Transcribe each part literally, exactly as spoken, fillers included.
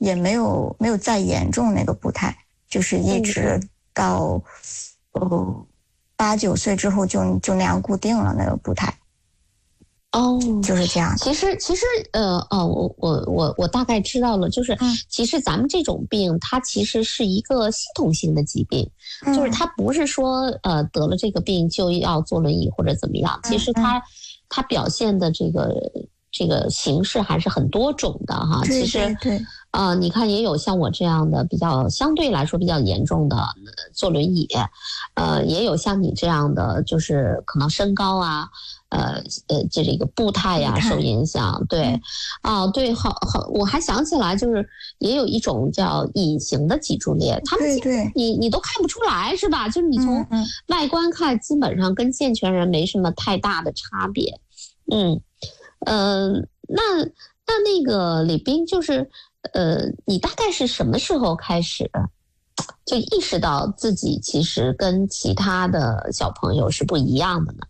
也没有没有再严重那个步态，就是一直到呃八九岁之后就就那样固定了那个步态。 哦， 就是这样。 其实，其实，呃，呃，我我我我大概知道了，就是， 嗯、 其实咱们这种病，它其实是一个系统性的疾病， 嗯、 就是它不是说，呃，得了这个病就要坐轮椅或者怎么样，其实它， 嗯、 它表现的这个这个形式还是很多种的哈。 对其实， 对对， 呃，你看也有像我这样的比较相对来说比较严重的坐轮椅，呃，也有像你这样的，就是可能身高啊。呃呃，这这个步态呀、啊、受影响，对，啊、呃，对，好好，我还想起来，就是也有一种叫隐形的脊柱裂，他们对对， 你你都看不出来是吧？就是你从外观看，基本上跟健全人没什么太大的差别。嗯，呃，那那那个李斌，就是呃，你大概是什么时候开始就意识到自己其实跟其他的小朋友是不一样的呢？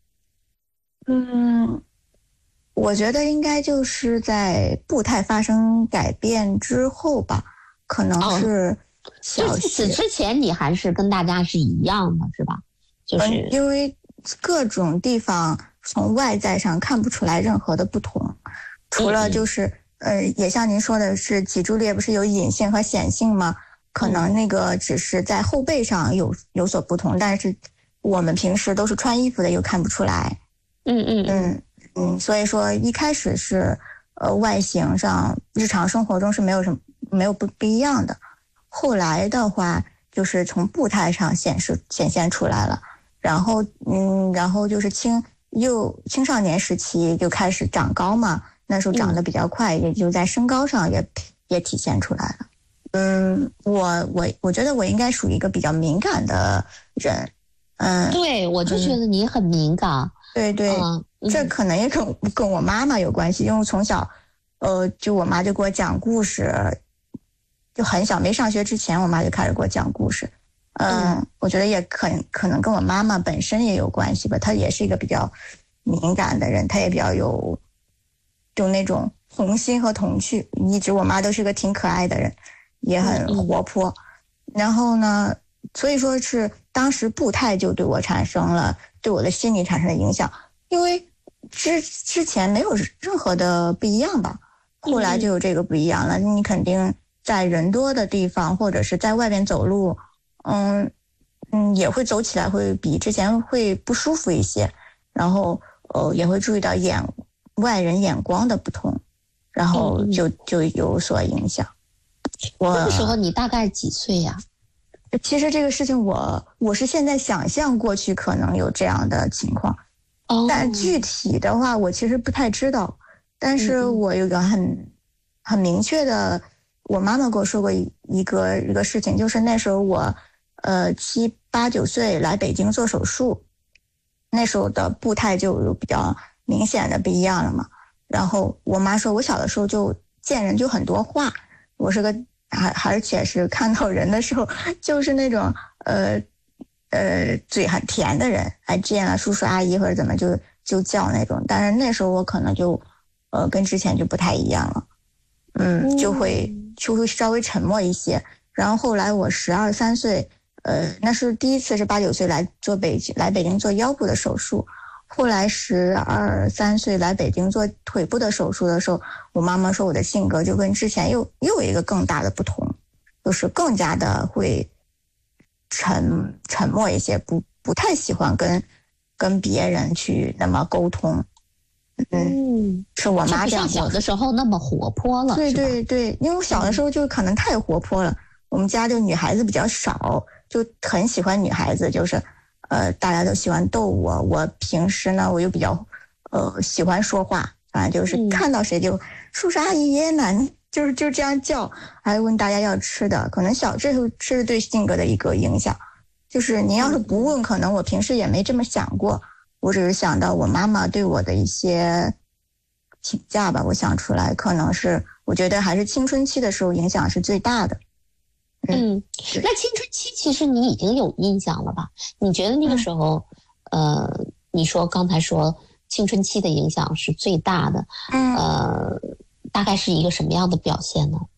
嗯，我觉得应该就是在步态发生改变之后吧，可能是小学。 就此之前你还是跟大家是一样的，是吧？就是、 嗯、因为各种地方从外在上看不出来任何的不同，除了就是嗯、呃，也像您说的是脊柱裂不是有隐性和显性吗？可能那个只是在后背上有有所不同，但是我们平时都是穿衣服的，又看不出来。 嗯嗯嗯嗯，所以说一开始是呃外形上日常生活中是没有什么没有不不一样的，后来的话就是从步态上显示显现出来了，然后嗯然后就是青幼青少年时期就开始长高嘛，那时候长得比较快，嗯、也就在身高上也也体现出来了。嗯，我我我觉得我应该属于一个比较敏感的人。嗯， 对，我就觉得你很敏感。 嗯、对对、嗯，这可能也跟跟我妈妈有关系，因为从小，呃，就我妈就给我讲故事，就很小没上学之前，我妈就开始给我讲故事。嗯，嗯我觉得也可可能跟我妈妈本身也有关系吧，她也是一个比较敏感的人，她也比较有，就那种童心和童趣。一直我妈都是个挺可爱的人，也很活泼。嗯嗯然后呢，所以说是当时步态就对我产生了对我的心理产生了影响，因为之之前没有任何的不一样吧，后来就有这个不一样了。你肯定在人多的地方或者是在外边走路，嗯嗯，也会走起来会比之前会不舒服一些，然后呃也会注意到眼外人眼光的不同，然后就就有所影响。 我那个时候你大概几岁呀？ 其实这个事情我我是现在想象过去可能有这样的情况， 哦， 但具体的话我其实不太知道。但是我有个很很明确的，我妈妈跟我说过一个一个事情，就是那时候我呃七八九岁来北京做手术，那时候的步态就有比较明显的不一样了嘛。然后我妈说我小的时候就见人就很多话，我是个还而且是看到人的时候就是那种呃呃嘴很甜的人，还见了叔叔阿姨或者怎么就就叫那种。但是那时候我可能就呃跟之前就不太一样了，嗯，就会就会稍微沉默一些。然后后来我十二三岁，呃，那是第一次是八九岁来做北京来北京做腰部的手术。后来十二三岁来北京做腿部的手术的时候，我妈妈说我的性格就跟之前又又有一个更大的不同，就是更加的会沉沉默一些，不不太喜欢跟跟别人去那么沟通。嗯，是我妈这样。 不像小的时候那么活泼了。 对对对，因为我小的时候就可能太活泼了，嗯、我们家就女孩子比较少，就很喜欢女孩子，就是。呃，大家都喜欢逗我，我平时呢，我又比较，呃，喜欢说话，反正就是看到谁就、嗯、叔叔阿姨爷爷奶奶，就是就这样叫，还问大家要吃的，可能小这是这是对性格的一个影响，就是您要是不问，可能我平时也没这么想过，我只是想到我妈妈对我的一些请假吧，我想出来，可能是我觉得还是青春期的时候影响是最大的。 嗯，那青春期其实你已经有印象了吧？你觉得那个时候，嗯、呃，你说刚才说青春期的影响是最大的， 嗯， 呃，大概是一个什么样的表现呢？